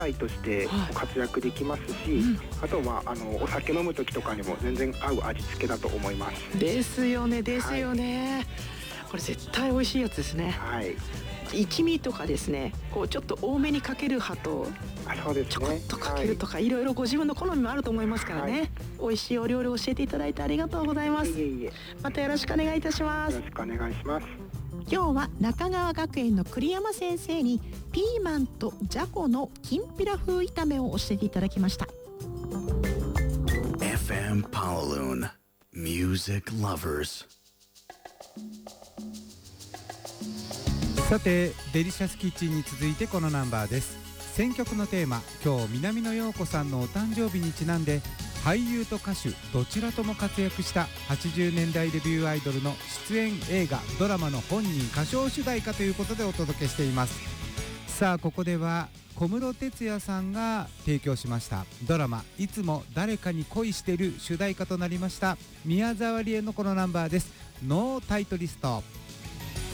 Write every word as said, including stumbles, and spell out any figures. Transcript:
菜として活躍できますし、 うん、 あとはあのお酒飲む時とかにも全然合う味付けだと思います。 ですよねですよね、はい、これ絶対美味しいやつですね。 はい、 一味とかですね、こうちょっと多めにかける派とあ、そうですね、 ちょこっとかけるとか、はい、いろいろご自分の好みもあると思いますからね、はい、美味しいお料理を教えていただいてありがとうございます。 いえいえ、 またよろしくお願いいたします。 よろしくお願いします。 今日は中川学園の栗山先生にピーマンとじゃこのきんぴら風炒めを教えていただきました。 エフエム Pawaloon Music Lovers。 さてデリシャスキッチンに続いてこのナンバーです。選曲のテーマ、今日南野陽子さんのお誕生日にちなんで、俳優と歌手どちらとも活躍したはちじゅうねんだいデビューアイドルの出演映画ドラマの本人歌唱主題歌ということでお届けしています。さあここでは小室哲哉さんが提供しましたドラマいつも誰かに恋してる主題歌となりました宮沢りえのこのナンバーです。ノータイトリスト。